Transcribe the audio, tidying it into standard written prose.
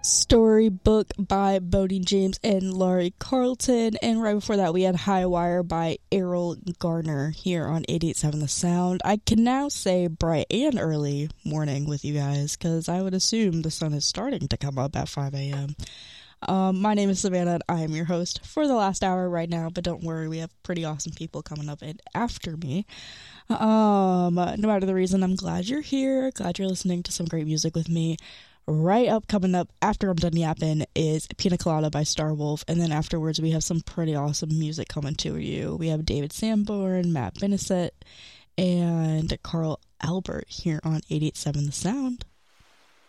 Storybook by Bodie James and Laurie Carlton, and right before that we had High Wire by Errol Garner here on 88.7 The Sound. I can now say bright and early morning with you guys, because I would assume the sun is starting to come up at 5 a.m. My name is Savannah, and I am your host for the last hour right now, but don't worry, we have pretty awesome people coming up in after me. No matter the reason, I'm glad you're here, glad you're listening to some great music with me. Coming up after I'm done yapping is Pina Colada by Starwolf, and then afterwards we have some pretty awesome music coming to you. We have David Sanborn, Matt Benesett, and Carl Albert here on 88.7 The Sound.